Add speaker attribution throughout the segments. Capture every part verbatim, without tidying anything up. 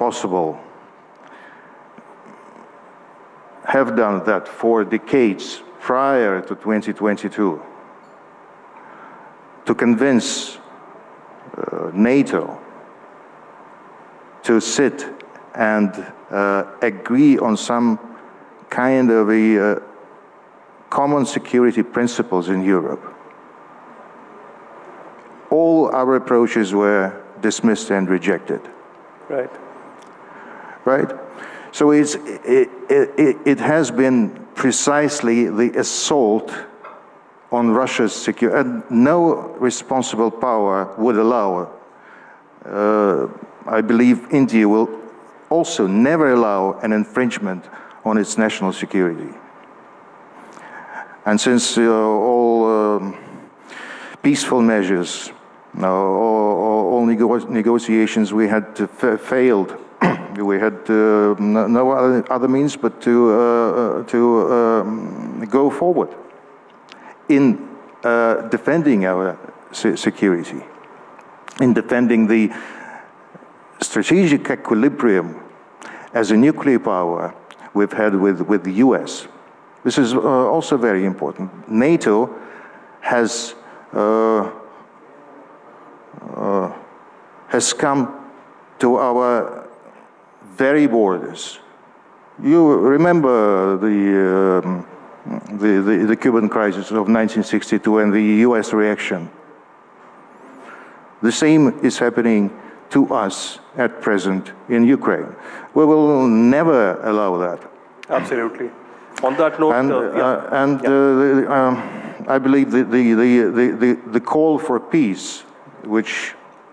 Speaker 1: possible, have done that for decades prior to twenty twenty-two, to convince uh, NATO to sit and uh, agree on some kind of a uh, common security principles in Europe. All our approaches were dismissed and rejected.
Speaker 2: Right.
Speaker 1: Right? So it's, it, it, it has been precisely the assault on Russia's security, and no responsible power would allow. Uh, I believe India will also never allow an infringement on its national security. And since uh, all um, peaceful measures, uh, all, all nego negotiations we had to fa failed, we had uh, no, no other, other means but to, uh, to um, go forward in uh, defending our se security, in defending the strategic equilibrium as a nuclear power we've had with, with the U S. This is uh, also very important. NATO has, uh, uh, has come to our very borders. You remember the, um, the, the, the Cuban crisis of nineteen sixty-two and the U S reaction. The same is happening to us at present in Ukraine. We will never allow that.
Speaker 2: Absolutely. On that note,
Speaker 1: and,
Speaker 2: uh, yeah.
Speaker 1: uh, and
Speaker 2: yeah.
Speaker 1: uh, the, um, I believe the, the, the, the, the call for peace, which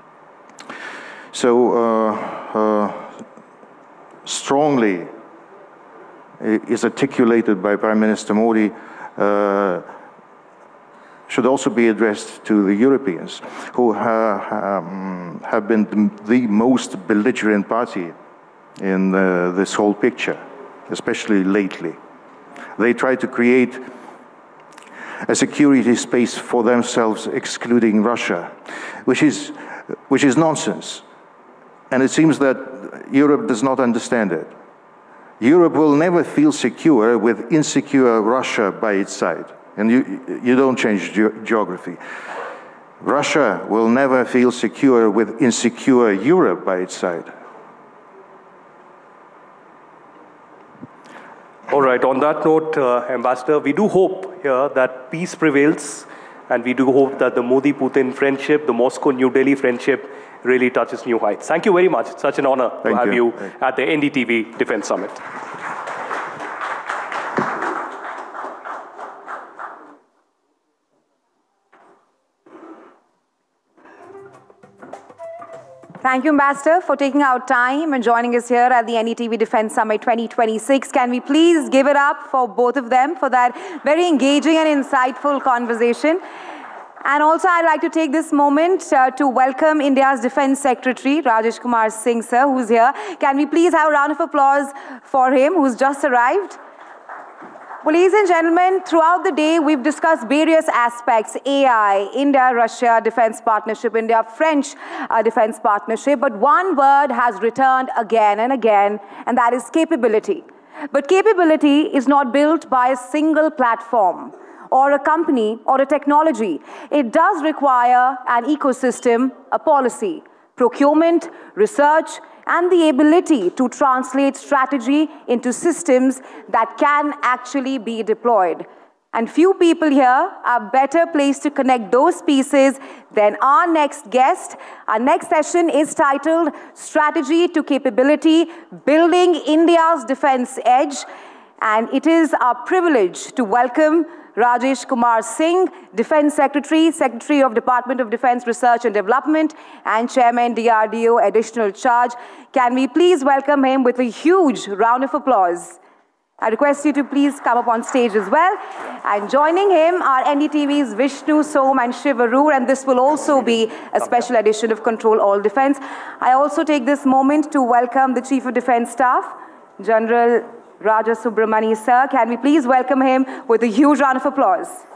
Speaker 1: so uh, uh, strongly is articulated by Prime Minister Modi, uh, should also be addressed to the Europeans, who ha um, have been the, the most belligerent party in uh, this whole picture, especially lately. They try to create a security space for themselves, excluding Russia, which is, which is nonsense. And it seems that Europe does not understand it. Europe will never feel secure with insecure Russia by its side. And you, you don't change ge geography. Russia will never feel secure with insecure Europe by its side.
Speaker 2: All right, on that note, uh, Ambassador, we do hope here that peace prevails, and we do hope that the Modi-Putin friendship, the Moscow-New Delhi friendship, really touches new heights. Thank you very much. It's such an honor
Speaker 1: Thank
Speaker 2: to have
Speaker 1: you.
Speaker 2: you at the N D T V Defense Summit.
Speaker 3: Thank you, Ambassador, for taking out time and joining us here at the N D T V Defense Summit twenty twenty-six. Can we please give it up for both of them for that very engaging and insightful conversation? And also, I'd like to take this moment uh, to welcome India's Defense Secretary, Rajesh Kumar Singh, sir, who's here. Can we please have a round of applause for him, who's just arrived? Well, ladies and gentlemen, throughout the day, we've discussed various aspects, A I, India-Russia defense partnership, India-French uh, defense partnership, but one word has returned again and again, and that is capability. But capability is not built by a single platform or a company or a technology. It does require an ecosystem, a policy, procurement, research, and the ability to translate strategy into systems that can actually be deployed. And few people here are better placed to connect those pieces than our next guest. Our next session is titled Strategy to Capability, Building India's Defense Edge. And it is our privilege to welcome Rajesh Kumar Singh, Defense Secretary, Secretary of Department of Defense Research and Development, and Chairman D R D O Additional Charge. Can we please welcome him with a huge round of applause? I request you to please come up on stage as well. And joining him are N D T V's Vishnu, Som, and Shiv Arur, and this will also be a special edition of Control All Defense. I also take this moment to welcome the Chief of Defense Staff, General Raja Subramani, sir. Can we please welcome him with a huge round of applause?